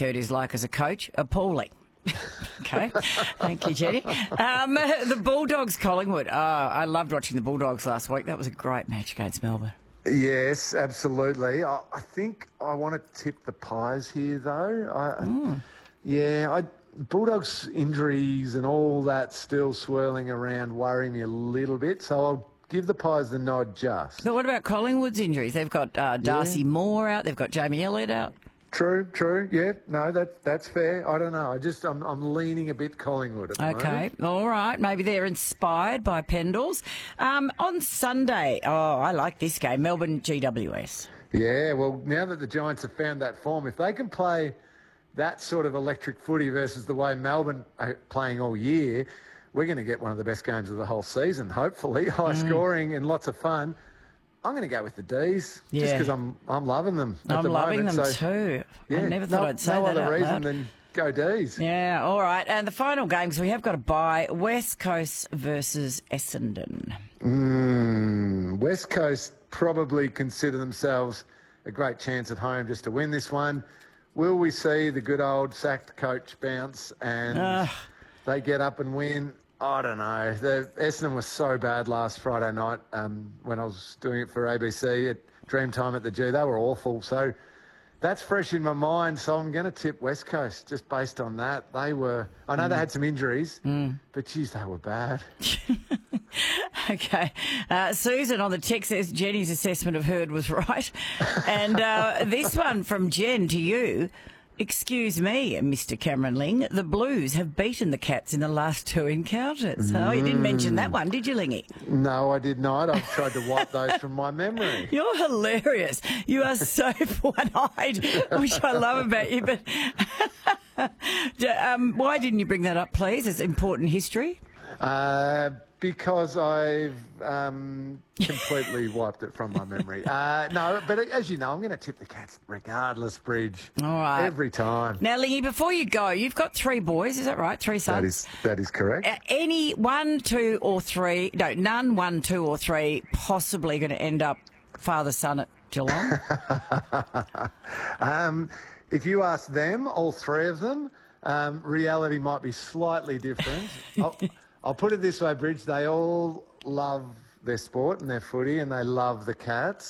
Hurd is like as a coach? Appalling. Okay. Thank you, Jenny. The Bulldogs, Collingwood. Oh, I loved watching the Bulldogs last week. That was a great match against Melbourne. Yes, absolutely. I think I want to tip the Pies here, though. Bulldogs injuries and all that still swirling around worry me a little bit, so I'll give the Pies the nod just. But what about Collingwood's injuries? They've got Darcy Moore out. They've got Jamie Elliott out. True. Yeah, no, that's fair. I don't know. I'm leaning a bit Collingwood at the moment. Okay, all right. Maybe they're inspired by Pendles. On Sunday, I like this game, Melbourne GWS. Yeah, well, now that the Giants have found that form, if they can play that sort of electric footy versus the way Melbourne are playing all year, we're going to get one of the best games of the whole season, hopefully. High scoring and lots of fun. I'm going to go with the D's, just because I'm loving them at the moment. I'm loving them too. Yeah, I never thought I'd say that out loud. No other reason than go D's. Yeah, all right. And the final games we have got to buy, West Coast versus Essendon. West Coast probably consider themselves a great chance at home just to win this one. Will we see the good old sacked coach bounce and they get up and win? I don't know. Essendon was so bad last Friday night when I was doing it for ABC at Dreamtime at the G. They were awful. So that's fresh in my mind. So I'm going to tip West Coast just based on that. I know they had some injuries, but geez, they were bad. Okay. Susan on the text says Jenny's assessment of Hurd was right. And this one from Jen to you. Excuse me, Mr. Cameron Ling, the Blues have beaten the Cats in the last 2 encounters. Oh, you didn't mention that one, did you, Lingy? No, I did not. I've tried to wipe those from my memory. You're hilarious. You are so one-eyed, which I love about you. But why didn't you bring that up, please? It's important history. Because I've completely wiped it from my memory. No, but as you know, I'm going to tip the Cats regardless, Bridge. All right. Every time. Now, Lingy, before you go, you've got 3 boys, is that right? 3 sons? That is correct. Any 1, 2 or 3, no, none 1, 2 or 3 possibly going to end up father-son at Geelong? If you ask them, all 3 of them, reality might be slightly different. I'll put it this way, Bridge. They all love their sport and their footy, and they love the Cats.